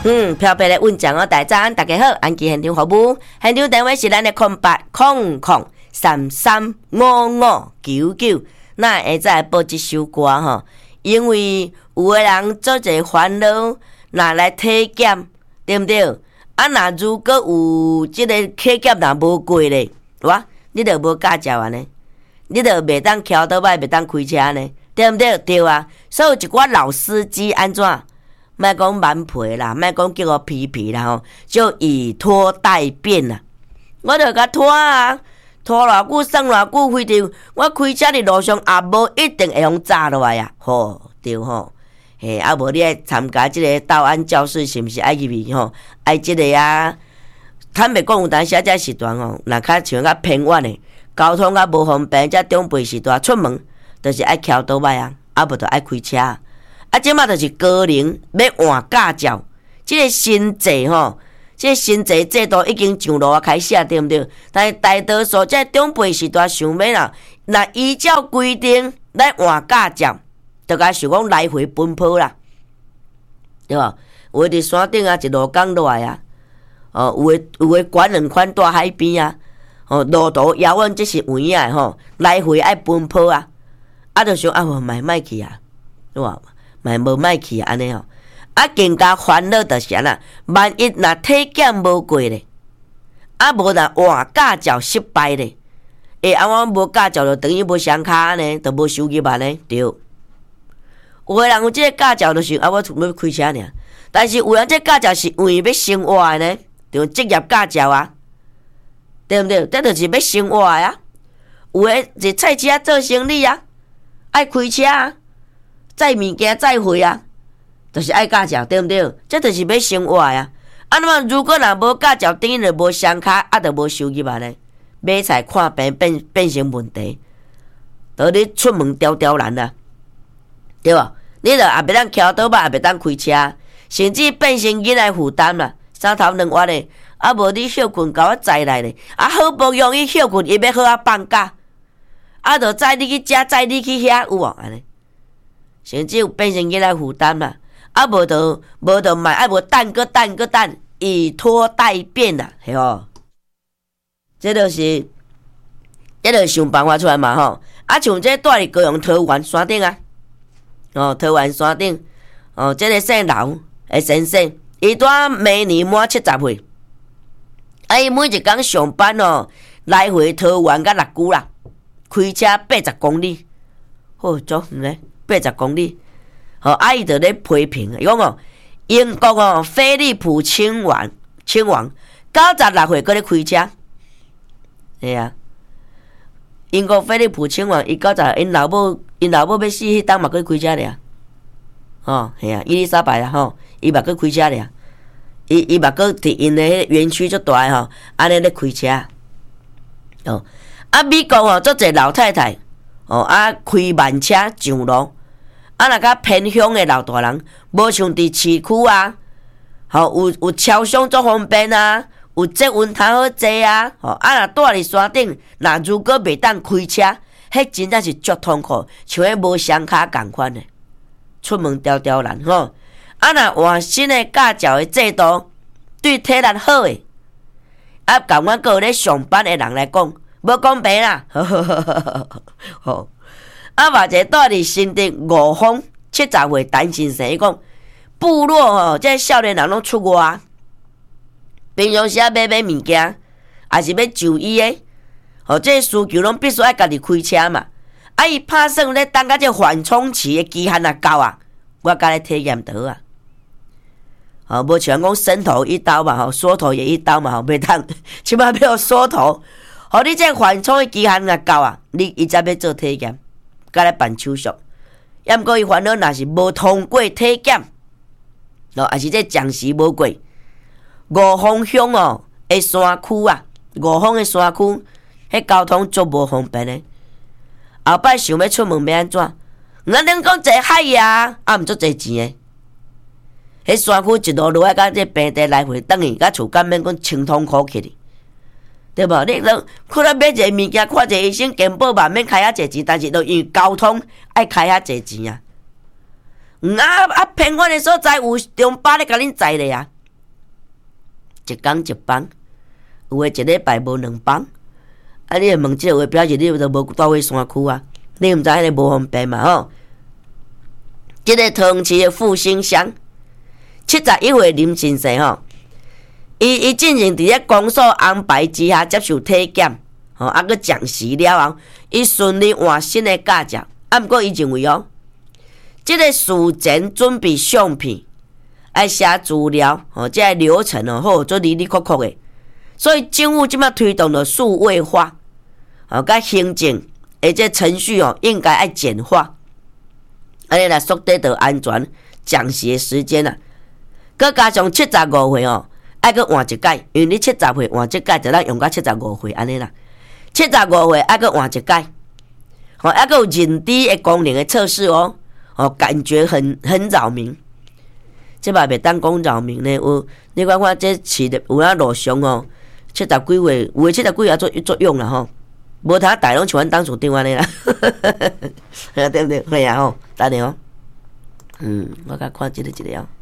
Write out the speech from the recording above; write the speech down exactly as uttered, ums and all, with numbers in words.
嗯，漂白的稳酱哦，大家大家好，安吉现场服务，现场电话是咱的空八空空三三五五九九，那会再播一首歌吼，因为有的人做者烦恼，拿来体检，对不对？啊，那如果有即个体检若无过咧，哇，你就无驾照啊呢，你就袂当翘倒摆，袂当开车呢，对不对？对啊，所以有一寡老司机安怎？莫讲蛮皮啦，莫讲叫我皮皮啦吼，就以拖代变啦。我著甲拖啊，拖偌久算偌久，非常我开车伫路上也无一定会用炸落来啊。吼，对吼，嘿，啊无你爱参加即个道安教室是毋是爱入去吼？爱即个啊，坦白讲有当时啊，遮时段吼，若较像较偏远的，交通较无方便，遮长辈时段出门，著是爱翘倒摆啊，啊无著爱开车啊。啊，即马就是高龄要换驾照，即、这个新制吼，即、这个新制制度已经上路啊开始啊，对毋对？但是大多数即长辈时代想要啦，若依照规定来换驾照，就甲想讲来回奔波啦，对无？有诶伫山顶啊，一路港落来啊，哦，有诶有诶管两款大海边啊，哦，路途遥远，即是有影诶吼，来回爱奔波啊，啊，就想啊，无买卖去啊，对无？嘛无卖去安尼吼，啊更加烦恼就是安那，万一若体检无过咧，啊无若换驾照失败咧，诶啊我无驾照就等于无双卡呢，就无收入安尼对。有诶人有即个驾照就是啊我要开车尔，但是有人即个驾照是为要生活诶呢，就职业驾照啊，对毋对？这就是要生活诶啊。有诶是菜市仔做生意啊，爱开车啊。载物件载货啊，就是爱驾照，对毋对？这就是要生活啊。啊，那么如果若无驾照，等于就无双卡，啊，就无收入啊咧。买菜看病变变成问题，就你出门刁刁难啊，对无？你就也袂当翘倒摆，也袂当开车，甚至变成囡仔负担啦。三头两弯的，啊无你休困甲我载来咧，啊好不容易休困，伊要好啊放假，啊就载你去遮，载你去遐，有无安尼？甚至有变成囡仔负担啦，啊无就无就买，啊无等个等个等，以拖代变啦，系吼。这就是，这就是想办法出来嘛吼。啊，像这住伫高雄桃园山顶啊，哦，桃园山顶，哦，这个姓刘的先生，伊拄明年满七十岁，啊，伊每一工上班哦，来回桃园甲六股啦，开车八十公里，好足远咧。八十公里，吼、哦，啊伊就咧批评，伊讲哦，英国哦，菲利普亲王，亲王九十六岁搁咧开车，系啊，英国菲利普亲王伊九十，因老母因老母要死迄当嘛搁开车咧，吼，系啊，伊丽莎白啦吼，伊嘛搁开车咧，伊伊嘛搁伫因诶园区足大吼，安尼咧开车，哦，啊美国哦，足侪老太太，哦啊开慢车上路。啊，若较偏乡的老大人，无像伫市区啊，吼有有超商足方便啊，有捷运通好坐啊，吼啊若住伫山顶，若如果袂当开车，迄真正是足痛苦，像迄无双卡共款的，出门刁刁难吼。啊若换新的驾照的制度，对体力好诶，啊，共阮个咧上班的人来讲，无公平啦，吼。啊，或者住伫新竹五峰七十岁单身生，伊讲部落吼，即少年人拢出外，平常时啊买买物件，也是要就医诶，吼，即需求拢必须爱家己开车嘛。啊，伊拍算咧等到即缓冲期诶期限若到啊，我甲你体验倒啊。吼，无像讲伸头一刀嘛，吼，缩头也一刀嘛，吼，袂当，起码要缩头。吼，你即缓冲诶期限若到啊，你伊才要做体验。甲来办手续，抑毋过伊烦恼，若是无通过体检，咯，还是这暂时无过。五峰乡哦，诶山区啊，五峰诶山区，迄交通足无方便诶。后摆想要出门要安怎？毋通恁讲坐海呀，啊毋足侪钱诶。迄山区一路落来，甲这平地来回转去，甲厝干免讲清通苦去哩。对无？你拢可能买一个物件，看一个医生，健保嘛免开遐济钱，但是就因为交通爱开遐济钱啊。啊啊，偏远的所在有中巴咧，甲恁载咧啊， 一工一班，有诶一礼拜无两班。啊，你会问即个话，表示你都无住喺山区啊？你毋知迄个无方便嘛？吼，即、這个桃园市诶复兴乡七十一岁林先生吼，伊伊进行伫咧公所安排之下接受体检，吼，啊，佮讲实了后，伊顺利换新诶驾照。啊，毋过伊认为哦，即、這个事前准备相片，爱写资料，吼，即个流程哦，好做哩哩曲曲诶。所以政府即摆推动了数位化，哦，甲行政而且程序哦，应该爱简化，安尼来缩短到安全讲习的时间啊。佮加上七十五岁哦，爱佮换一届，因为你七十岁换一届就咱用到七十五岁安尼啦。七十五岁爱佮换一届，哦，还佮有认知的功能的测试哦，哦，感觉很很扰民。即摆袂当讲扰民呢，有你看看这市的有影路上哦。七十几岁，有诶七十几岁也做作用啦吼，无他大拢像阮当厝长安尼啦，对不对？会啊吼，等下哦，嗯，我甲看即个一个哦。